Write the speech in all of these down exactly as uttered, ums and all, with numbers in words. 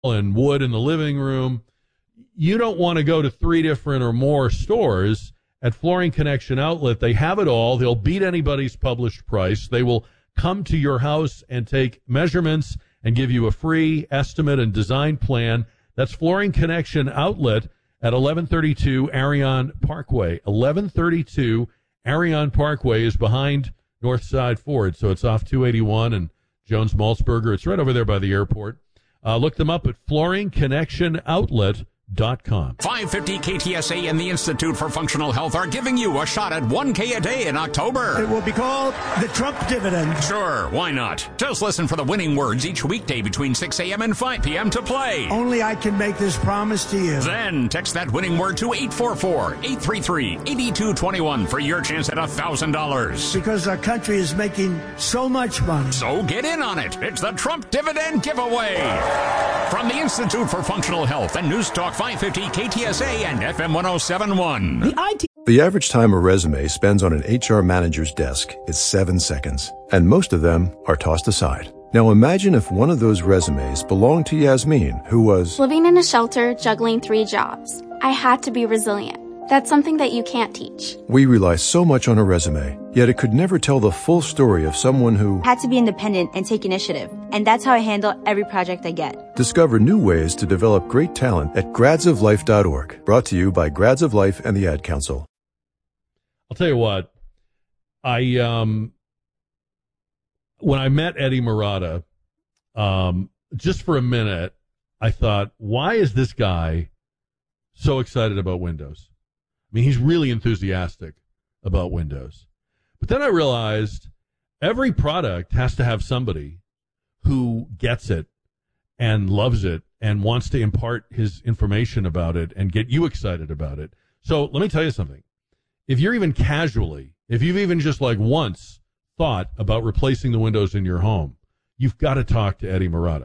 and wood in the living room. You don't want to go to three different or more stores. At Flooring Connection Outlet, they have it all. They'll beat anybody's published price. They will come to your house and take measurements and give you a free estimate and design plan. That's Flooring Connection Outlet at eleven thirty-two Arion Parkway. eleven thirty-two Arion Parkway is behind Northside Ford, so it's off two eighty-one and Jones Maltzberger. It's right over there by the airport. Uh, look them up at flooring connection outlet dot com. five fifty K T S A and the Institute for Functional Health are giving you a shot at one K a day in October. It will be called the Trump dividend. Sure, why not? Just listen for the winning words each weekday between six a.m. and five p.m. to play. Only I can make this promise to you. Then text that winning word to eight four four, eight three three, eight two two one for your chance at one thousand dollars. Because our country is making so much money. So get in on it. It's the Trump dividend giveaway. From the Institute for Functional Health and News Talk five fifty K T S A and F M one oh seven point one. The I T The average time a resume spends on an H R manager's desk is seven seconds, and most of them are tossed aside. Now imagine if one of those resumes belonged to Yasmin, who was living in a shelter, juggling three jobs. I had to be resilient. That's something that you can't teach. We rely so much on a resume, yet it could never tell the full story of someone who had to be independent and take initiative. And that's how I handle every project I get. Discover new ways to develop great talent at grads of life dot org. Brought to you by Grads of Life and the Ad Council. I'll tell you what, I um, when I met Eddie Marotta, um, just for a minute, I thought, why is this guy so excited about Windows? I mean, he's really enthusiastic about Windows. But then I realized every product has to have somebody who gets it and loves it and wants to impart his information about it and get you excited about it. So let me tell you something. If you're even casually, if you've even just like once thought about replacing the windows in your home, you've got to talk to Eddie Marotta.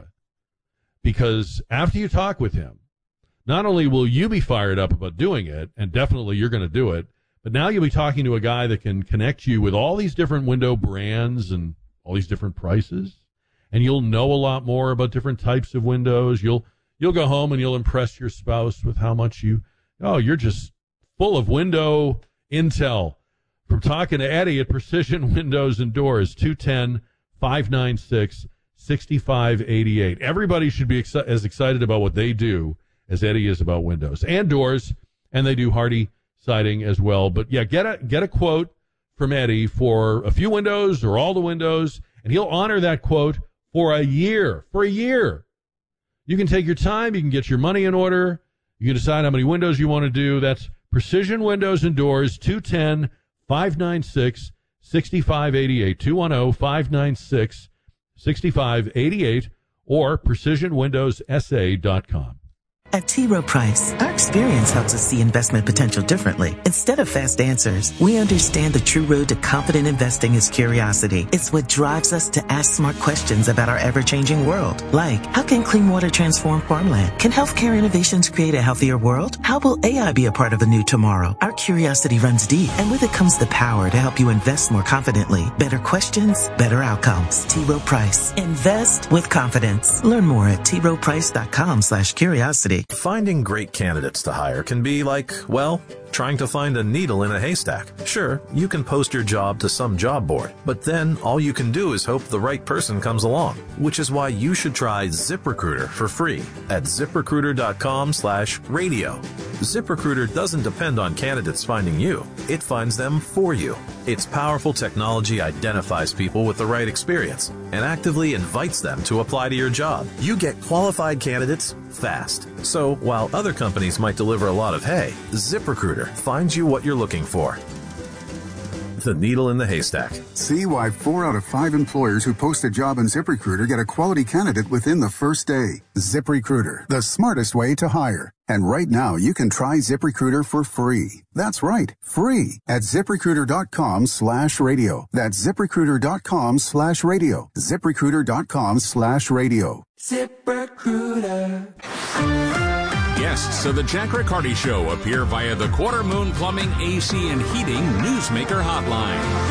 Because after you talk with him, not only will you be fired up about doing it, and definitely you're going to do it, but now you'll be talking to a guy that can connect you with all these different window brands and all these different prices, and you'll know a lot more about different types of windows. You'll you'll go home and you'll impress your spouse with how much you, oh, you're just full of window intel. From talking to Eddie at Precision Windows and Doors, two one zero, five nine six, six five eight eight. Everybody should be ex- as excited about what they do as Eddie is about windows and doors, and they do hardy siding as well. But yeah, get a get a quote from Eddie for a few windows or all the windows, and he'll honor that quote for a year. For a year. You can take your time, you can get your money in order, you can decide how many windows you want to do. That's Precision Windows and Doors, two one zero, five nine six, six five eight eight, two one zero, five nine six, six five eight eight, or precision windows s a dot com. At T. Rowe Price, our experience helps us see investment potential differently. Instead of fast answers, we understand the true road to confident investing is curiosity. It's what drives us to ask smart questions about our ever-changing world. Like, how can clean water transform farmland? Can healthcare innovations create a healthier world? How will A I be a part of a new tomorrow? Our curiosity runs deep, and with it comes the power to help you invest more confidently. Better questions, better outcomes. T. Rowe Price. Invest with confidence. Learn more at t rowe price dot com slash curiosity. Finding great candidates to hire can be like, well, trying to find a needle in a haystack. Sure, you can post your job to some job board, but then all you can do is hope the right person comes along, which is why you should try ZipRecruiter for free at ZipRecruiter.com slash radio. ZipRecruiter doesn't depend on candidates finding you. It finds them for you. Its powerful technology identifies people with the right experience and actively invites them to apply to your job. You get qualified candidates fast. So while other companies might deliver a lot of hay, ZipRecruiter finds you what you're looking for. The needle in the haystack. See why four out of five employers who post a job on ZipRecruiter get a quality candidate within the first day. ZipRecruiter, the smartest way to hire. And right now, you can try ZipRecruiter for free. That's right, free at ZipRecruiter.com slash radio. That's ZipRecruiter.com slash radio. ZipRecruiter.com slash radio. ZipRecruiter. Guests of the Jack Riccardi Show appear via the Quarter Moon Plumbing, A C, and Heating Newsmaker Hotline.